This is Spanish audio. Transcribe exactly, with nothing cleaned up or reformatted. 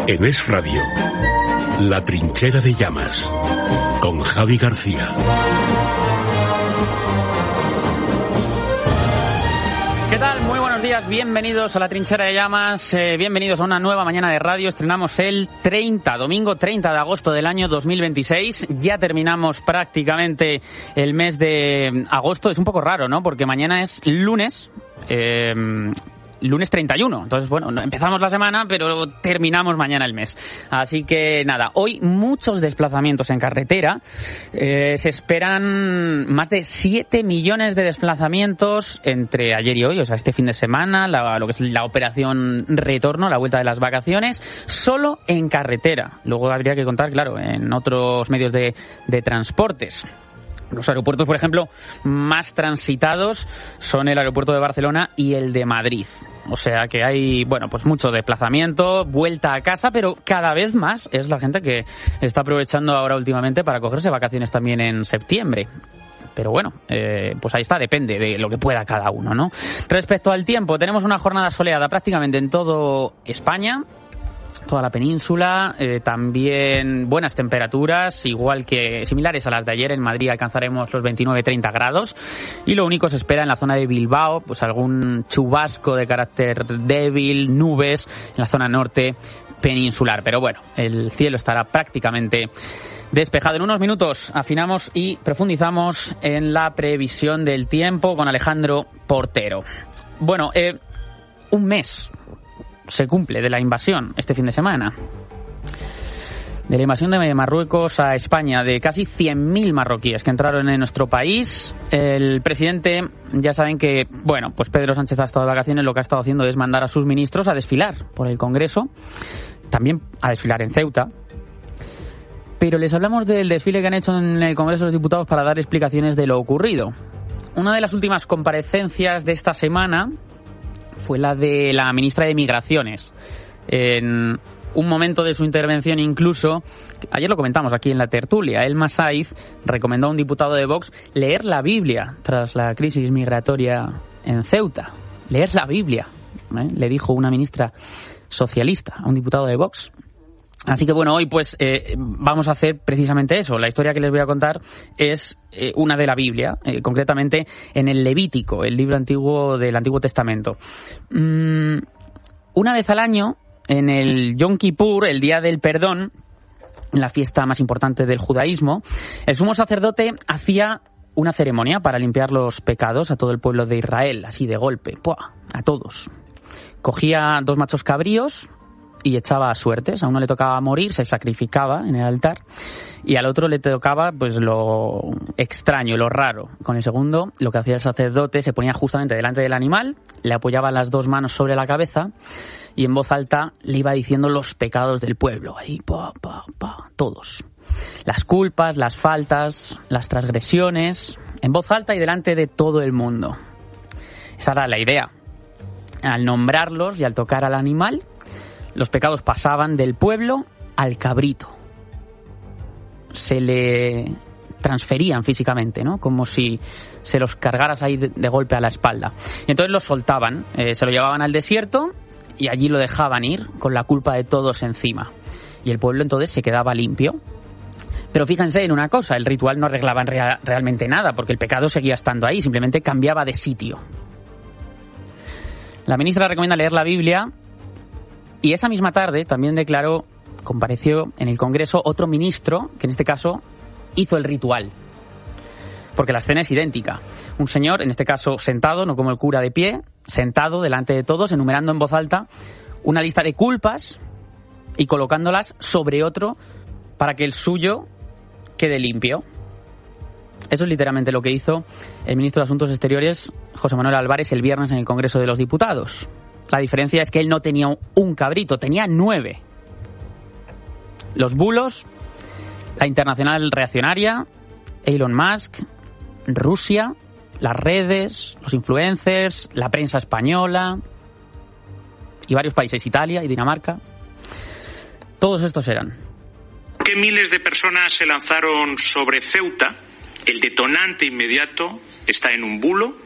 En Es Radio, La Trinchera de Llamas, con Javi García. ¿Qué tal? Muy buenos días, bienvenidos a La Trinchera de Llamas, eh, bienvenidos a una nueva mañana de radio. Estrenamos el treinta, domingo treinta de agosto del año dos mil veintiséis. Ya terminamos prácticamente el mes de agosto. Es un poco raro, ¿no? Porque mañana es lunes, eh, lunes treinta y uno. Entonces, bueno, empezamos la semana, pero terminamos mañana el mes. Así que nada, hoy muchos desplazamientos en carretera. Eh, se esperan más de siete millones de desplazamientos entre ayer y hoy, o sea, este fin de semana, la, lo que es la operación retorno, la vuelta de las vacaciones, solo en carretera. Luego habría que contar, claro, en otros medios de, de transportes. Los aeropuertos, por ejemplo, más transitados son el aeropuerto de Barcelona y el de Madrid. O sea que hay, bueno, pues mucho desplazamiento, vuelta a casa, pero cada vez más es la gente que está aprovechando ahora últimamente para cogerse vacaciones también en septiembre. Pero bueno, eh, pues ahí está, depende de lo que pueda cada uno, ¿no? Respecto al tiempo, tenemos una jornada soleada prácticamente en todo España, toda la península, eh, también buenas temperaturas, igual que similares a las de ayer. En Madrid alcanzaremos los veintinueve treinta grados y lo único se espera en la zona de Bilbao, pues algún chubasco de carácter débil, nubes en la zona norte peninsular. Pero bueno, el cielo estará prácticamente despejado. En unos minutos afinamos y profundizamos en la previsión del tiempo con Alejandro Portero. Bueno, eh, un mes se cumple de la invasión este fin de semana. De la invasión de Marruecos a España, de casi cien mil marroquíes que entraron en nuestro país. El presidente, ya saben que, bueno, pues Pedro Sánchez ha estado de vacaciones, lo que ha estado haciendo es mandar a sus ministros a desfilar por el Congreso, también a desfilar en Ceuta. Pero les hablamos del desfile que han hecho en el Congreso de los Diputados para dar explicaciones de lo ocurrido. Una de las últimas comparecencias de esta semana fue la de la ministra de Migraciones. En un momento de su intervención incluso, ayer lo comentamos aquí en la tertulia, Elma Saiz recomendó a un diputado de Vox leer la Biblia tras la crisis migratoria en Ceuta. Leer la Biblia, ¿eh? Le dijo una ministra socialista a un diputado de Vox. Así que bueno, hoy pues eh, vamos a hacer precisamente eso. La historia que les voy a contar es eh, una de la Biblia, eh, concretamente en el Levítico, el libro antiguo del Antiguo Testamento. Mm, una vez al año, en el Yom Kippur, el Día del Perdón, la fiesta más importante del judaísmo, el sumo sacerdote hacía una ceremonia para limpiar los pecados a todo el pueblo de Israel, así de golpe, ¡pua!, a todos. Cogía dos machos cabríos y echaba suertes. A uno le tocaba morir, se sacrificaba en el altar, y al otro le tocaba pues lo extraño, lo raro. Con el segundo, lo que hacía el sacerdote, se ponía justamente delante del animal, le apoyaba las dos manos sobre la cabeza y en voz alta le iba diciendo los pecados del pueblo, ahí, pa, pa, pa, todos. Las culpas, las faltas, las transgresiones, en voz alta y delante de todo el mundo. Esa era la idea. Al nombrarlos y al tocar al animal, los pecados pasaban del pueblo al cabrito. Se le transferían físicamente, ¿no? Como si se los cargaras ahí de, de golpe a la espalda. Y entonces los soltaban, eh, se lo llevaban al desierto y allí lo dejaban ir con la culpa de todos encima. Y el pueblo entonces se quedaba limpio. Pero fíjense en una cosa, el ritual no arreglaba en real, realmente nada, porque el pecado seguía estando ahí, simplemente cambiaba de sitio. La ministra recomienda leer la Biblia. Y esa misma tarde también declaró, compareció en el Congreso otro ministro, que en este caso hizo el ritual. Porque la escena es idéntica. Un señor, en este caso sentado, no como el cura de pie, sentado delante de todos, enumerando en voz alta una lista de culpas y colocándolas sobre otro para que el suyo quede limpio. Eso es literalmente lo que hizo el ministro de Asuntos Exteriores, José Manuel Álvarez, el viernes en el Congreso de los Diputados. La diferencia es que él no tenía un cabrito, tenía nueve. Los bulos, la internacional reaccionaria, Elon Musk, Rusia, las redes, los influencers, la prensa española y varios países, Italia y Dinamarca. Todos estos eran. Que miles de personas se lanzaron sobre Ceuta. El detonante inmediato está en un bulo